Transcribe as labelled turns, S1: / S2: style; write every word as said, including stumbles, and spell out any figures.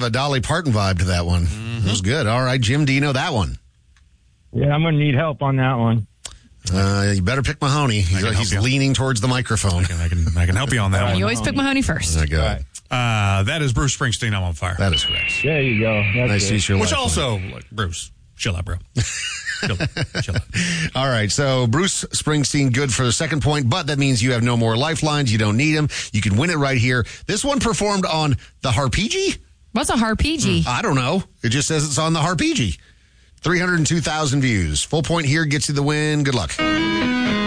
S1: have a Dolly Parton vibe to that one. Mm-hmm. That was good. All right, Jim, do you know that one?
S2: Yeah, I'm going to need help on that one.
S1: Uh, you better pick Mahoney. He's, he's leaning towards the microphone.
S3: I can, I can, I can help you on that one.
S4: You always pick Mahoney first.
S1: There you go.
S2: Right.
S3: Uh, that is Bruce Springsteen, I'm on Fire.
S1: That is correct.
S2: There you go. That's
S1: Nice to
S2: it.
S1: see your
S3: Which
S1: lifeline.
S3: also, like, Bruce, chill out, bro. chill, chill out.
S1: All right, so Bruce Springsteen, good for the second point, but that means you have no more lifelines. You don't need them. You can win it right here. This one performed on the Harpeggi?
S4: What's a harpeggi?
S1: I don't know. It just says it's on the Harpeggi. three hundred two thousand views. Full point here gets you the win. Good luck.